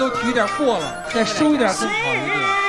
都提一点过了，再收一点更好一点。